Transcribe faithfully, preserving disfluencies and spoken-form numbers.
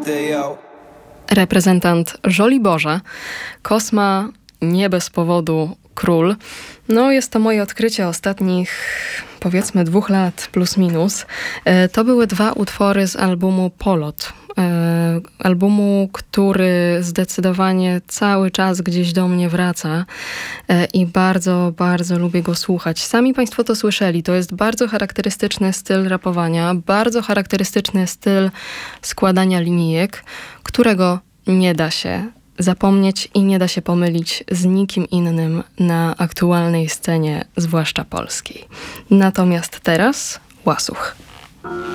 Reprezentant Żoliborza, Kosma, nie bez powodu król. No, jest to moje odkrycie ostatnich, powiedzmy, dwóch lat plus minus. To były dwa utwory z albumu Polot. Albumu, który zdecydowanie cały czas gdzieś do mnie wraca i bardzo, bardzo lubię go słuchać. Sami Państwo to słyszeli. To jest bardzo charakterystyczny styl rapowania, bardzo charakterystyczny styl składania linijek, którego nie da się zapomnieć i nie da się pomylić z nikim innym na aktualnej scenie, zwłaszcza polskiej. Natomiast teraz Łasuch.